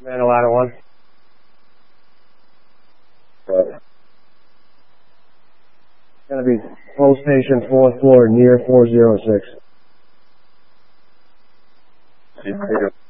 Man, a ladder 1. It's gonna be full station, 4th floor, near 406.